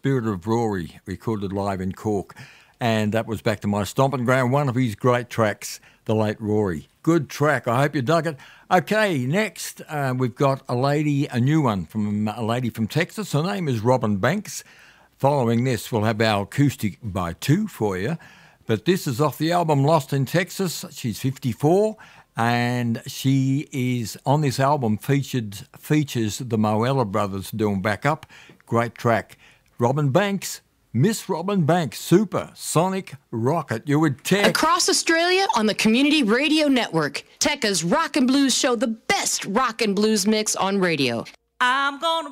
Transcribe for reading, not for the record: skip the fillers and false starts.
Spirit of Rory, recorded live in Cork. And that was Back to My Stomping Ground, one of his great tracks, the late Rory. Good track. I hope you dug it. Okay, next we've got a new one from a lady from Texas. Her name is Robin Banks. Following this, we'll have our acoustic by two for you. But this is off the album Lost in Texas. She's 54, and she is on this album features the Moella brothers doing backup. Great track. Robin Banks, Miss Robin Banks, Super Sonic Rocket. You would Tech. Across Australia on the Community Radio Network, Tekka's Rock and Blues show, the best rock and blues mix on radio. I'm gonna